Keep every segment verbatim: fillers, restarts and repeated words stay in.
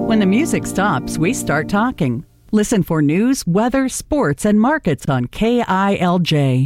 When the music stops, we start talking. Listen for news, weather, sports, and markets on K I L J.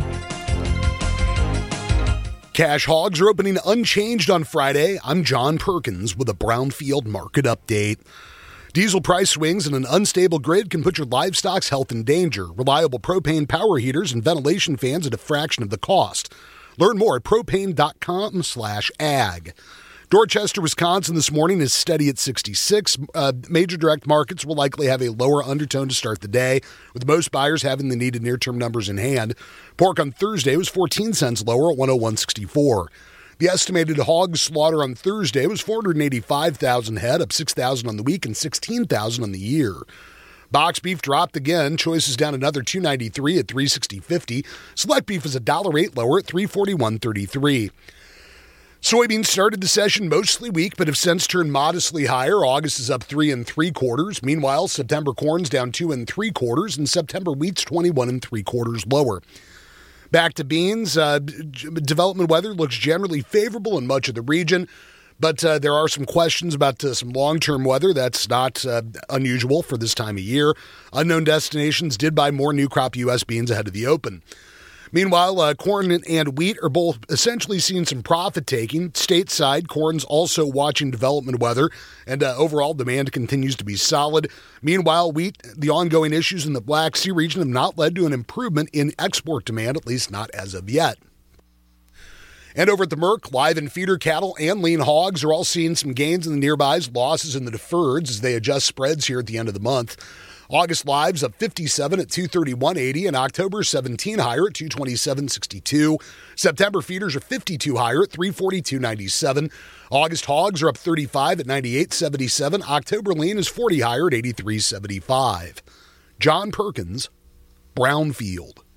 Cash hogs are opening unchanged on Friday. I'm John Perkins with a Brownfield market update. Diesel price swings and an unstable grid can put your livestock's health in danger. Reliable propane power heaters and ventilation fans at a fraction of the cost. Learn more at propane.com slash ag. Dorchester, Wisconsin this morning is steady at sixty-six. Uh, major direct markets will likely have a lower undertone to start the day, with most buyers having the needed near-term numbers in hand. Pork on Thursday was fourteen cents lower at one oh one sixty-four. The estimated hog slaughter on Thursday was four hundred eighty-five thousand head, up six thousand on the week and sixteen thousand on the year. Box beef dropped again. Choice is down another two ninety-three at three sixty fifty. Select beef is one dollar eight lower at three forty-one thirty-three. Soybeans started the session mostly weak, but have since turned modestly higher. August is up three and three quarters. Meanwhile, September corn's down two and three quarters, and September wheat's twenty-one and three quarters lower. Back to beans. Uh, development weather looks generally favorable in much of the region, but uh, there are some questions about uh, some long-term weather. That's not uh, unusual for this time of year. Unknown destinations did buy more new crop U S beans ahead of the open. Meanwhile, uh, corn and wheat are both essentially seeing some profit-taking. Stateside, corn's also watching development weather, and uh, overall demand continues to be solid. Meanwhile, wheat, the ongoing issues in the Black Sea region have not led to an improvement in export demand, at least not as of yet. And over at the Merc, live and feeder cattle and lean hogs are all seeing some gains in the nearbys, losses in the deferreds as they adjust spreads here at the end of the month. August lives up fifty-seven at two thirty-one eighty, and October seventeen higher at two twenty-seven sixty-two. September feeders are fifty-two higher at three forty-two ninety-seven. August hogs are up thirty-five at ninety-eight seventy-seven. October lean is forty higher at eighty-three seventy-five. John Perkins, Brownfield.